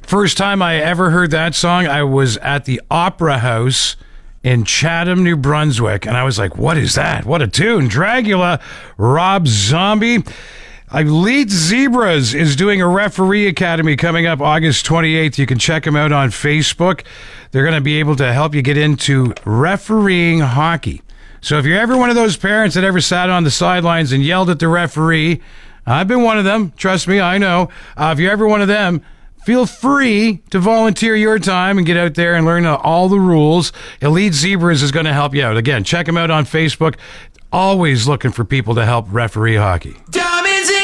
First time I ever heard that song, I was at the Opera House in Chatham, New Brunswick, and I was like, what is that? What a tune. Dragula, Rob Zombie. Elite Zebras is doing a referee academy coming up August 28th. You can check them out on Facebook. They're going to be able to help you get into refereeing hockey. So if you're ever one of those parents that ever sat on the sidelines and yelled at the referee, I've been one of them. Trust me, I know. If you're ever one of them, feel free to volunteer your time and get out there and learn all the rules. Elite Zebras is going to help you out. Again, check them out on Facebook. Always looking for people to help referee hockey.